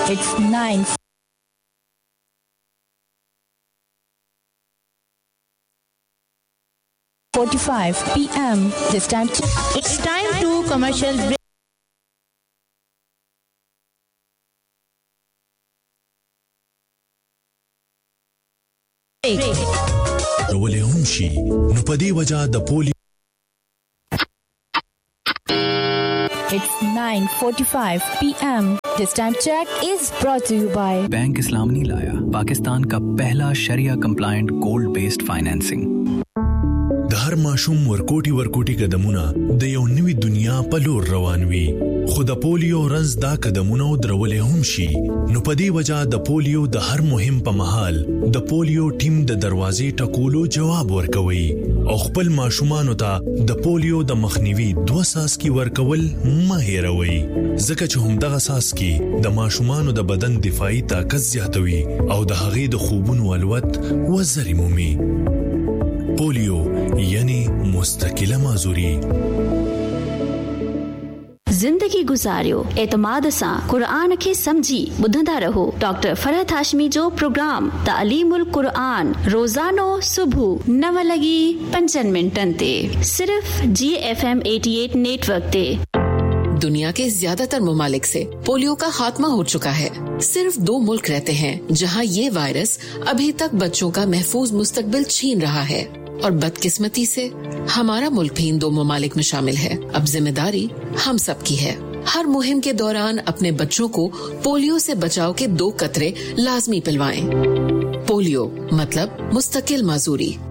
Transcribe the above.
It's 9:45 p.m. This time it's time to commercial break. ولهم شي نو پدې وجہ د پولیو. It's 9:45 p.m. This time check is brought to you by bank इस्लाम नहीं लाया, पाकिस्तान का पहला शरिया compliant gold based financing. د هر ماشوم ورکوټي قدمونه د یو نوې دنیا په لور روان وي. خو د پولیو رنځ دا قدمونه درولې هم شي. نو په دې وجہ د پولیو د هر مهم په مهال د پولیو ټیم د دروازې ټکولو جواب ورکوي او خپل ماشومانو ته د پولیو د مخنیوي 2 ساسکي ورکول مه هېروي. ځکه چې هم دغه ساسکي د ماشومانو د بدن دفاعي طاقت زیاتوي او د هغې د خوبونو الوت وزري مومي. پولیو یعنی مستقله معذوری. जिंदगी गुजारियो एतमाद सां कुरान खे समझी ॿुधंदा रहो. डॉक्टर फरहत हाशमी जो प्रोग्राम तालीमुल कुरान रोजानो सुबह 9:05 ते सिर्फ GFM 88 नेटवर्क ते. दुनिया के ज्यादातर ममालिक से पोलियो का खात्मा हो चुका है. सिर्फ 2 मुल्क रहते हैं जहां ये वायरस अभी तक बच्चों का महफूज मुस्तकबिल छीन रहा है और बदकिस्मती से हमारा मुल्क भी इन 2 ममालिक में शामिल है. अब जिम्मेदारी हम सब की है. हर मुहिम के दौरान अपने बच्चों को पोलियो से बचाव के 2 कतरे लाजमी पिलवाएं. पोलियो मतलब मुस्तकिल माजूरी.